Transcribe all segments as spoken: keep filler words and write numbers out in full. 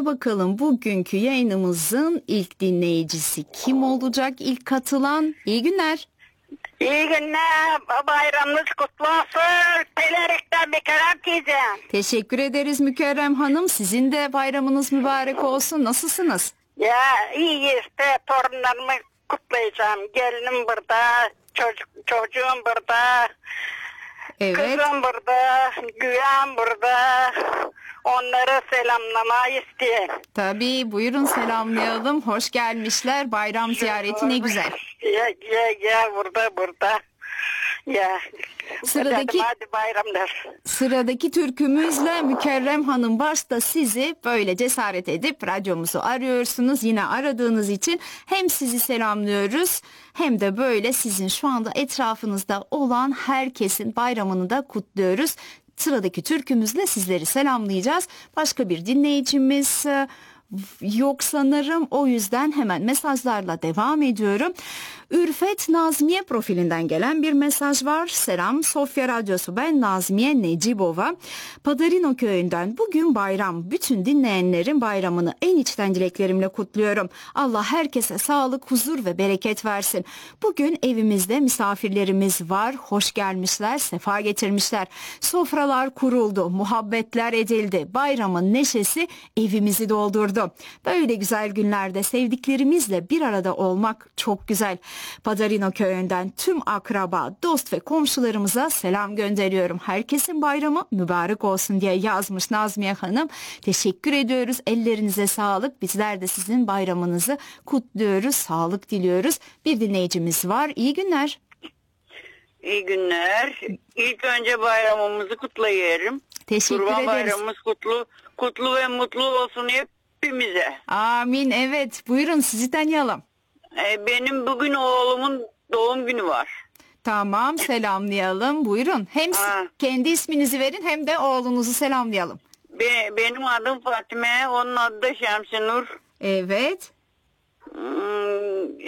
Söyle bakalım, bugünkü yayınımızın ilk dinleyicisi kim olacak, ilk katılan? İyi günler. İyi günler, bayramınız kutlu olsun. Telerekten Mükerrem teyzem. Teşekkür ederiz Mükerrem Hanım. Sizin de bayramınız mübarek olsun. Nasılsınız? Ya iyiyiz de torunlarımı kutlayacağım. Gelinim burada, çocuk, çocuğum burada. Evet. Kızım burada, güven burada. Onları selamlamayı isteyen. Tabii, buyurun selamlayalım. Hoş gelmişler. Bayram ziyareti ne güzel. Ya ya ya burada burada. Ya. Sıradaki hadi bayramlar. Sıradaki türkümüzle Mükerrem Hanım başta sizi böyle cesaret edip radyomuzu arıyorsunuz. Yine aradığınız için hem sizi selamlıyoruz hem de böyle sizin şu anda etrafınızda olan herkesin bayramını da kutluyoruz. Sıradaki türkümüzle sizleri selamlayacağız. Başka bir dinleyicimiz yok sanırım, o yüzden hemen mesajlarla devam ediyorum. Ürfet Nazmiye profilinden gelen bir mesaj var. Selam Sofya Radyosu, ben Nazmiye Necibova. Padarino köyünden bugün bayram. Bütün dinleyenlerin bayramını en içten dileklerimle kutluyorum. Allah herkese sağlık, huzur ve bereket versin. Bugün evimizde misafirlerimiz var. Hoş gelmişler, sefa getirmişler. Sofralar kuruldu, muhabbetler edildi. Bayramın neşesi evimizi doldurdu. Böyle güzel günlerde sevdiklerimizle bir arada olmak çok güzel. Padarino köyünden tüm akraba, dost ve komşularımıza selam gönderiyorum. Herkesin bayramı mübarek olsun diye yazmış Nazmiye Hanım. Teşekkür ediyoruz. Ellerinize sağlık. Bizler de sizin bayramınızı kutluyoruz. Sağlık diliyoruz. Bir dinleyicimiz var. İyi günler. İyi günler. İlk önce bayramımızı kutlayalım. Teşekkür Kurban ederiz. bayramımız kutlu, kutlu ve mutlu olsun hepimize. Amin. Evet. Buyurun sizi tanıyalım. Ee, benim bugün oğlumun doğum günü var. Tamam, selamlayalım. Buyurun. Hem Ha. kendi isminizi verin hem de oğlunuzu selamlayalım. Be, benim adım Fatime, onun adı da Şemsinur. Evet. Hmm,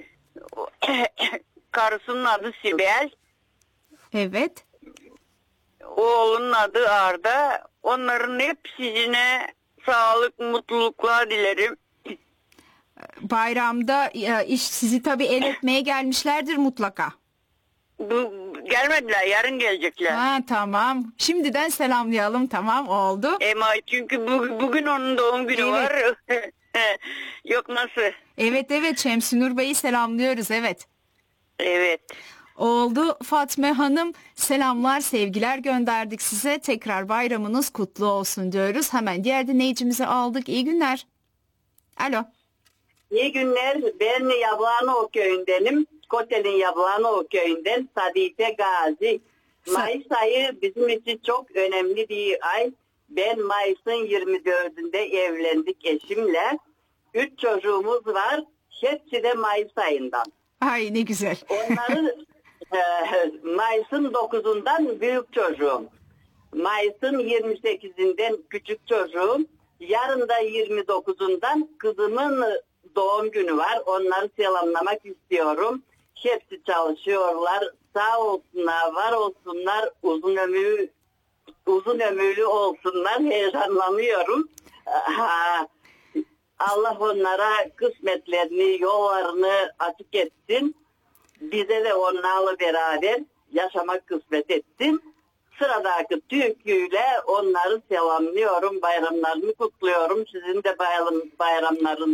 karısının adı Sibel. Evet. Oğlunun adı Arda. Onların hepsine sağlık, mutluluklar dilerim. Bayramda ya, iş sizi tabii el etmeye gelmişlerdir mutlaka. Bu, gelmediler, yarın gelecekler. Ha, tamam. Şimdiden selamlayalım, tamam, oldu. Ema çünkü bu, bugün onun doğum günü Evet. var. Yok nasıl? Evet evet, Şemsinur Bey'i selamlıyoruz, evet. Evet. Oldu Fatme Hanım, selamlar sevgiler gönderdik size. Tekrar bayramınız kutlu olsun diyoruz. Hemen diğer dinleyicimizi aldık. İyi günler. Alo. İyi günler. Ben Yablano köyündenim. Kotel'in Yablano köyünden Sadife Gazi. Mayıs ayı bizim için çok önemli bir ay. Ben Mayıs'ın yirmi dördünde evlendik eşimle. Üç çocuğumuz var. Hepsi de Mayıs ayından. Ay ne güzel. Onları e, Mayıs'ın dokuzundan büyük çocuğum. Mayıs'ın yirmi sekizinden küçük çocuğum. Yarın da yirmi dokuzundan kızımın doğum günü var. Onları selamlamak istiyorum. Hepsi çalışıyorlar. Sağ olsunlar, var olsunlar, uzun ömürlü, uzun ömürlü olsunlar. Heyecanlanıyorum. Allah onlara kısmetlerini, yollarını açık etsin. Bize de onlarla beraber yaşamak kısmet etsin. Sıradaki türküyle onları selamlıyorum. Bayramlarını kutluyorum. Sizin de bayram, bayramlarınızı